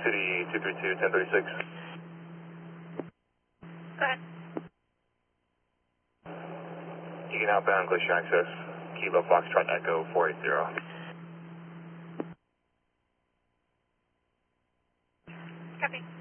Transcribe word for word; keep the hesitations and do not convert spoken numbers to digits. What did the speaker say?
City two three two, ten thirty-six. Go ahead. Egan outbound, Glacier Access, Kilo Foxtrot Echo four eight zero. Copy.